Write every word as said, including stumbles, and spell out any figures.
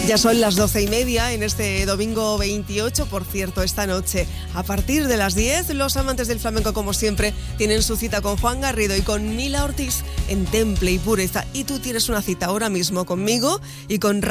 Ya son las doce y media en este domingo veintiocho. Por cierto, esta noche, a partir de las diez, los amantes del flamenco, como siempre, tienen su cita con Juan Garrido y con Mila Ortiz en Temple y Pureza. Y tú tienes una cita ahora mismo conmigo y con